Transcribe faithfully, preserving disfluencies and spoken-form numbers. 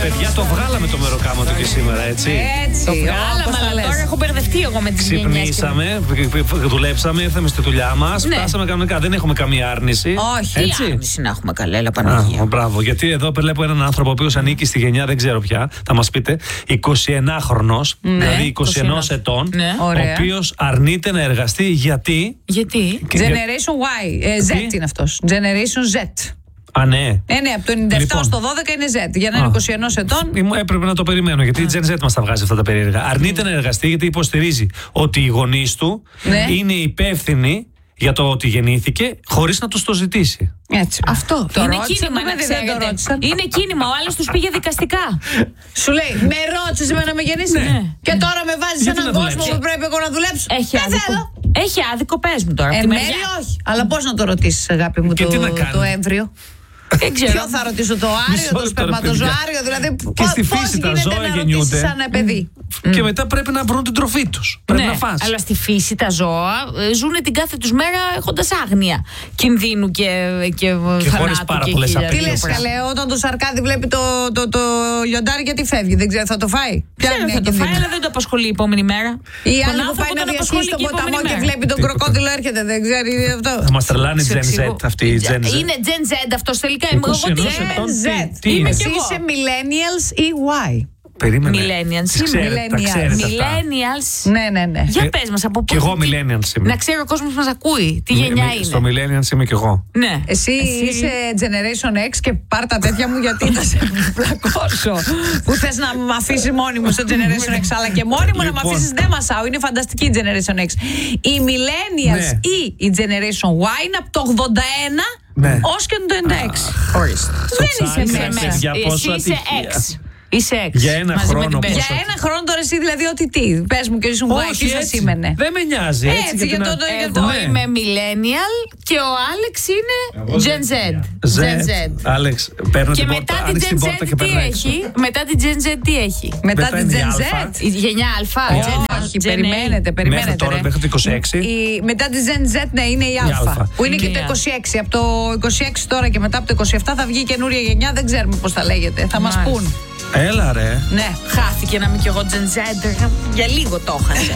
Παιδιά, το βγάλαμε το μεροκάματο και σήμερα, έτσι. Έτσι. Το βγάλαμε, αλλά τώρα έχω μπερδευτεί εγώ με τις γενιές. Ξυπνήσαμε, δουλέψαμε, ήρθαμε στη δουλειά μας, Ναι. φτάσαμε κανονικά. Δεν έχουμε καμία άρνηση. Όχι. Τι Έτσι. άρνηση να έχουμε, καλέλα Παναγία. Α, μπράβο, γιατί εδώ βλέπω έναν άνθρωπο ο οποίος ανήκει στη γενιά, δεν ξέρω πια, θα μας πείτε, εικοσιενάχρονος, δηλαδή είκοσι ένα ετών, Ναι. ο Ωραία. οποίος αρνείται να εργαστεί γιατί. Γιατί? και για- Generation Y. Ε, Z Τι? είναι αυτός. Generation Z. Α, ναι. Ε, ναι, από το ενενήντα επτά Λοιπόν. ως το δώδεκα είναι Z. Για να είναι Α. είκοσι ένα ετών. Ήμου- Έπρεπε να το περιμένω γιατί η Gen Z μας τα βγάζει αυτά τα περίεργα. Αρνείται να εργαστεί γιατί υποστηρίζει ότι οι γονείς του Ναι. είναι υπεύθυνοι για το ότι γεννήθηκε χωρίς να τους το ζητήσει. Έτσι. Αυτό. Το είναι ρώτησαν, κίνημα, το να παιδί δεν το ξέρετε. ρώτησαν. Είναι κίνημα. Ο άλλος τους πήγε δικαστικά. Σου λέει, με ρώτησε εμένα να με γεννήσει. Ναι. Και τώρα με βάζει σε Γιατί έναν να κόσμο δουλέψω? που πρέπει εγώ να δουλέψω. Έχει Δεν άδικο. θέλω. Έχει άδικο, πες μου τώρα. από Εν τη μέρει μεριά. όχι. Αλλά πώς να το ρωτήσεις, αγάπη μου, Και το, τι να κάνω? το έμβριο. Δεν ξέρω. Ποιο θα ρωτήσω, το άριο, Μισό το λεπτό, ρε σπερματοζωάριο, δηλαδή Και πώς στη φύση τα γίνεται ζώα να γεννιούνται. ρωτήσεις σαν ένα παιδί. Και μετά πρέπει να βρουν την τροφή τους. Πρέπει Ναι, να φας. αλλά στη φύση τα ζώα ε, ζουν την κάθε τους μέρα έχοντας άγνοια κινδύνου και, και, Και θανάτου χωρίς πάρα και πολλές χίλια Τι απειλές. λες πράγματα. καλέ, όταν το Σαρκάδι βλέπει το, το, το λιοντάρι γιατί φεύγει, δεν ξέρω, θα το φάει. Ποια Ξέρω, είναι θα η το φάει, κινδύνη? αλλά δεν το απασχολεί η επόμενη μέρα. Ή Τον άλλη που άνθρωπο πάει να τον διασχίσει απασχολεί τον και η ποταμό επόμενη και μέρα. βλέπει τον Τίποτα. κροκόδιλο έρχεται, δεν ξέρει αυτό. Θα μας τρελάνει η Σε Gen Z εξηγώ. αυτή η Gen Z. Είναι Gen Z αυτός τελικά. Εγώ είκοσι τι ένα είμαι. ετών. Gen Z. Τι Είμαι είναι? Εσύ κι εγώ. είσαι millennials ή Y. Περίμενε. Millennials. Τις ξέρετε, τα Millennials. ξέρετε αυτά. Millennials. Ναι, ναι, ναι. Για Ε, πες μας από κι πού. εγώ τι- millennials είμαι. Να ξέρει ο κόσμος μας ακούει. Τι γενιά Μι- Στο είναι. Millennials είμαι κι εγώ. Ναι. Εσύ, είσαι Generation X και πάρ' τα τέτοια μου γιατί θα σε πλακώσω. Που θες να με αφήσει μόνη μου στο Generation X, αλλά και μόνη μου να με Λοιπόν. αφήσει δεν μασάω. Είναι φανταστική η Generation X. Οι Millennials Ναι. ή η Generation Y είναι από το ογδόντα ένα Ναι. ως και το ενενήντα έξι. Δεν είσαι Ψάχνεις, μέσα. παιδιά, Εσύ πόσο είσαι ατυχία. X. Είσαι X. Για ένα μαζί με χρόνο την πόσο- Πέσο. Για ένα χρόνο τώρα εσύ δηλαδή ότι τι. Πες μου και ήσουν Y, τι θα έτσι. σήμαινε. Δεν με νοιάζει. Έτσι, Έτσι, για γιατί το- να- το- για Εγώ Ναι. είμαι millennial και ο Άλεξ είναι Gen Z. Gen Z. Άλεξ, παίρνω Και την μετά πόρτα, την άνοιξε Gen την Z πόρτα και τι περνάει έξω. έχει. Μετά την Gen Z τι έχει. Μετά Μετά την είναι η Gen Α. Z. Η γενιά Α. Gen- Όχι, Gen A. περιμένετε, περιμένετε. Μέχρι τώρα, ρε. μέχρι το είκοσι έξι. Η, μετά τη Gen Z, ναι, είναι η Α. Α. Που είναι και Είναι το η Α. είκοσι έξι. Από το είκοσι έξι τώρα και μετά από το είκοσι επτά θα βγει η καινούρια γενιά. Δεν ξέρουμε πώς θα λέγεται. Θα μας Μάλιστα. πούν. Έλα ρε. Ναι, χάθηκε να είμαι κι εγώ Gen Z. Για λίγο το έχασα.